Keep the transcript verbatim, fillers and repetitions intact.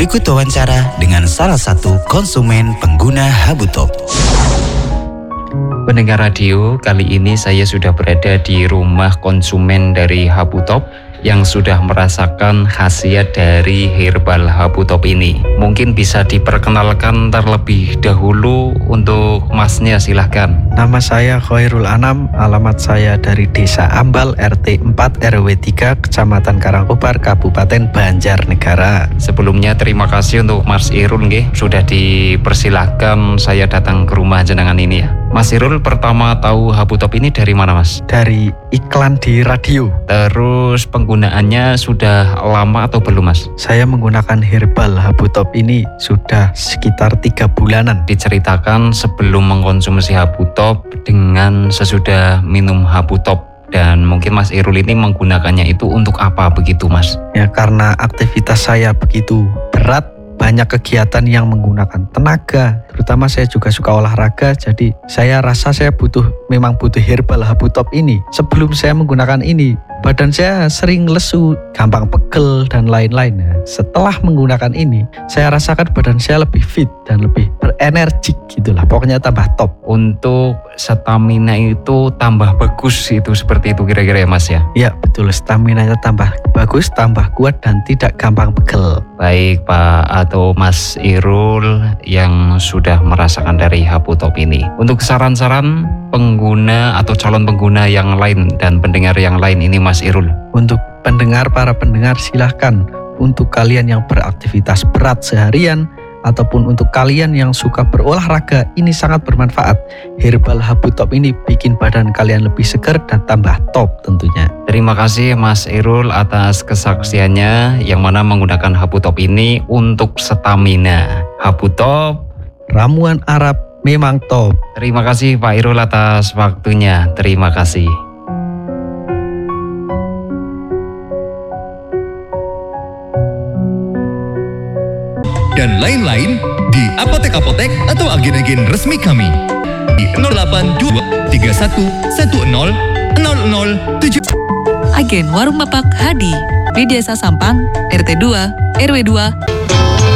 Berikut wawancara dengan salah satu konsumen pengguna Habutop. Pendengar radio, kali ini saya sudah berada di rumah konsumen dari Habutop yang sudah merasakan khasiat dari herbal Habutop ini. Mungkin bisa diperkenalkan terlebih dahulu untuk masnya, silahkan. Nama saya Khairul Anam, alamat saya dari Desa Ambal, R T empat R W tiga, Kecamatan Karangkobar, Kabupaten Banjarnegara. Sebelumnya terima kasih untuk Mas Irul nggih, sudah dipersilahkan saya datang ke rumah jenengan ini ya. Mas Irul pertama tahu Habutop ini dari mana, Mas? Dari iklan di radio. Terus penggunaannya sudah lama atau belum, Mas? Saya menggunakan herbal Habutop ini sudah sekitar tiga bulanan. Diceritakan sebelum mengkonsumsi Habutop dengan sesudah minum Habutop. Dan mungkin Mas Irul ini menggunakannya itu untuk apa begitu, Mas? Ya, karena aktivitas saya begitu berat, banyak kegiatan yang menggunakan tenaga, terutama saya juga suka olahraga, jadi saya rasa saya butuh, memang butuh herbal Habutop ini. Sebelum saya menggunakan ini, badan saya sering lesu, gampang pegel dan lain-lain. Setelah menggunakan ini, saya rasakan badan saya lebih fit dan lebih berenergik gitulah, pokoknya tambah top. Untuk stamina itu tambah bagus, itu seperti itu kira-kira ya, Mas ya? Ya betul, stamina-nya tambah bagus, tambah kuat dan tidak gampang pegel. Baik Pak atau Mas Irul yang sudah merasakan dari Habutop ini. Untuk saran-saran pengguna atau calon pengguna yang lain dan pendengar yang lain ini, Mas Irul. Untuk pendengar, para pendengar silahkan, untuk kalian yang beraktivitas berat seharian ataupun untuk kalian yang suka berolahraga, ini sangat bermanfaat. Herbal Habutop ini bikin badan kalian lebih segar dan tambah top tentunya. Terima kasih Mas Irul atas kesaksiannya yang mana menggunakan Habutop ini untuk stamina. Habutop, ramuan Arab memang top. Terima kasih Pak Irul atas waktunya. Terima kasih. Dan lain-lain di apotek-apotek atau agen-agen resmi kami di nol delapan dua tiga satu satu nol nol nol tujuh. Agen Warung Mapak Hadi di Desa Sampang, R T dua R W dua